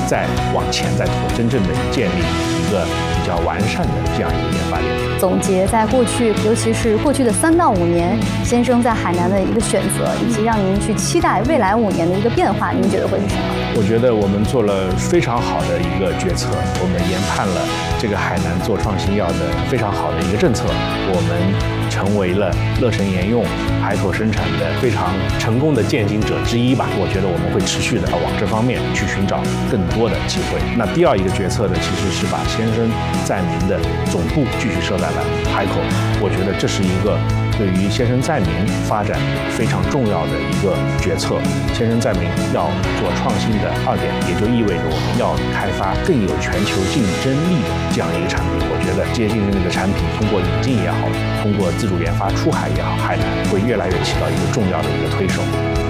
再往前再拖，真正的建立一个比较完善的这样一个研发链。 总结在过去，尤其是过去的3到5年，先生在海南的一个选择，以及让您去期待未来5年的一个变化，您觉得会是什么？ 我觉得我们做了非常好的一个决策，我们研判了这个海南做创新药的非常好的一个政策，我们成为了乐成沿用海口生产的非常成功的践行者之一吧。我觉得我们会持续的往这方面去寻找更多的机会。那第二一个决策呢，其实是把先生在民的总部继续设在了海口。我觉得这是一个对于先生在民发展非常重要的一个决策。先生在民要做创新的2点，也就意味着我们要开发更有全球竞争力的这样一个产品。我觉得这些竞争力的产品，通过引进也好，通过自主研发出海也好，海南会越来越起到一个重要的一个推手。